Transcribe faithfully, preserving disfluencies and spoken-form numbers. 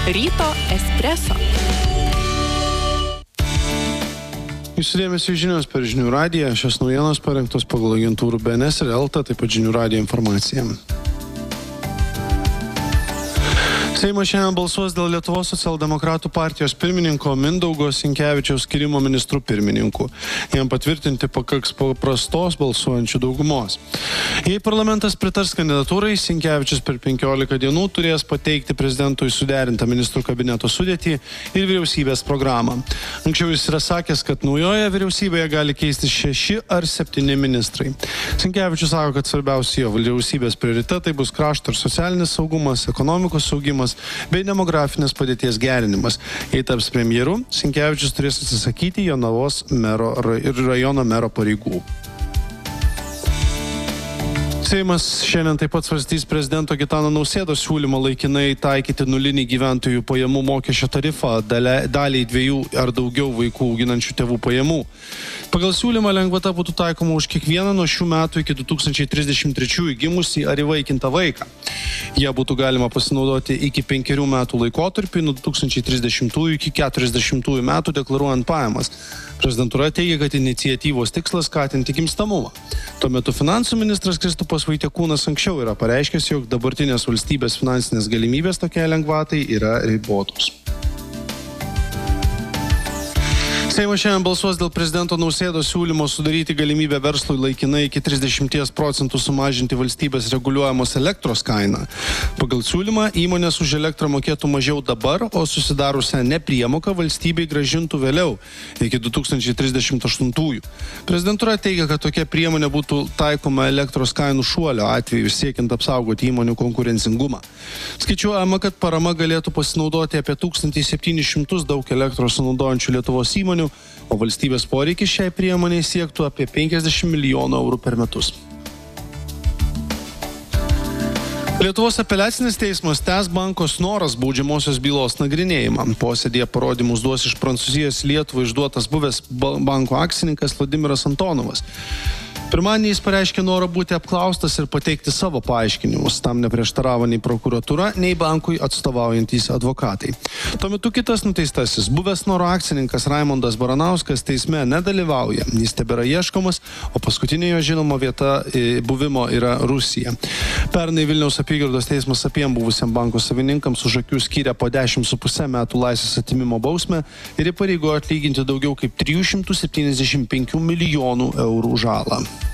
Ryto espreso. Jūsų dėmesio žinios per Žinių radiją. Šios naujienos parengtos pagal agentūrų B N S ir Elta, taip pat Žinių radijo informacija. Seimas šiandien balsuos dėl Lietuvos socialdemokratų partijos pirmininko Mindaugo Sinkevičiaus skyrimo ministrų pirmininku. Jam patvirtinti pakaks paprastos balsuojančių daugumos. Jei parlamentas pritars kandidatūrai, Sinkevičius per penkiolika dienų turės pateikti prezidentui suderintą ministrų kabineto sudėtį ir vyriausybės programą. Anksčiau jis yra sakęs, kad naujoje vyriausybėje gali keisti šeši ar septyni ministrai. Sinkevičius sako, kad svarbiausi jo vyriausybės prioritetai bus krašto ir socialinis saugumas, ekonomikos saugimas bei demografinės padėties gerinimas. Jei taps premjeru, Sinkevičius turės atsisakyti Jonavos mero ir rajono mero pareigų. Seimas šiandien taip pat svarstys prezidento Gitano Nausėdos siūlymą laikinai taikyti nulinį gyventojų pajamų mokesčio tarifą daliai dviejų ar daugiau vaikų auginančių tėvų pajamų. Pagal siūlymą lengvata būtų taikoma už kiekvieną nuo šių metų iki du tūkstančiai trisdešimt trečiųjų gimusį ar įvaikintą vaiką. Jie būtų galima pasinaudoti iki penkerių metų laikotarpį nuo du tūkstančiai trisdešimtųjų iki keturiasdešimtųjų metų deklaruojant pajamas. Prezidentūra teigia, kad iniciatyvos tikslas skatinti gimstamumą. Tuo metu finansų ministras Kristupas Vaitiekūnas anksčiau yra pareiškęs, jog dabartinės valstybės finansinės galimybės tokiai lengvatai yra ribotos. Seimas šiandien balsuos dėl prezidento Nausėdos siūlymo sudaryti galimybę verslui laikinai iki trisdešimties procentų sumažinti valstybės reguliuojamos elektros kainą. Pagal siūlymą įmonės už elektrą mokėtų mažiau dabar, o susidariusią nepriemoką valstybei grąžintų vėliau, iki du tūkstančiai trisdešimt aštuntųjų. Prezidentūra teigia, kad tokia priemonė būtų taikoma elektros kainų šuolio atveju, siekiant apsaugoti įmonių konkurencingumą. Skaičiuojama, kad parama galėtų pasinaudoti apie tūkstantį septynis šimtus daug elektros sunaudojančių Lietuvos įmonių, o valstybės poreikis šiai priemoniai siektų apie penkiasdešimt milijonų eurų per metus. Lietuvos apeliacinis teismas tęs banko Snoras baudžiamosios bylos nagrinėjimą. Posėdyje parodymus duos iš Prancūzijos Lietuvai išduotas buvęs banko akcininkas Vladimiras Antonovas. Pirmadienį jis pareiškė norą būti apklaustas ir pateikti savo paaiškinimus. Tam neprieštaravo nei prokuratūra, nei bankui atstovaujantys advokatai. Tuo metu kitas nuteistasis, buvęs Snoro akcininkas Raimondas Baranauskas, teisme nedalyvauja. Jis tebėra ieškomas, o paskutinė jo žinoma vieta buvimo yra Rusija. Pernai Vilniaus apygardos teismas abiem buvusiam banko savininkams už akių skyrė po dešimt su puse metų laisvės atėmimo bausmę ir įpareigojo atlyginti daugiau kaip trijų šimtų septyniasdešimt penkių milijonų eurų žalą.